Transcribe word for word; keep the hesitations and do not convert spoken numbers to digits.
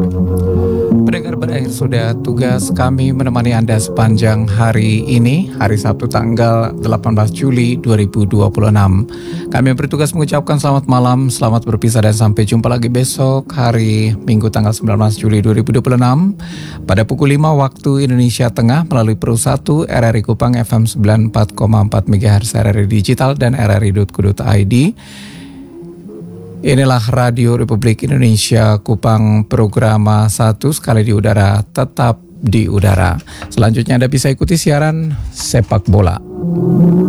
Pendengar, berakhir sudah tugas kami menemani Anda sepanjang hari ini, hari Sabtu tanggal delapan belas Juli dua ribu dua puluh enam. Kami bertugas mengucapkan selamat malam, selamat berpisah dan sampai jumpa lagi besok hari Minggu tanggal sembilan belas Juli dua ribu dua puluh enam pada pukul lima waktu Indonesia Tengah melalui Pro satu R R I Kupang F M sembilan puluh empat koma empat MHz R R I Digital dan R R I dot co dot I D. Inilah Radio Republik Indonesia Kupang, program satu sekali di udara, tetap di udara. Selanjutnya Anda bisa ikuti siaran sepak bola.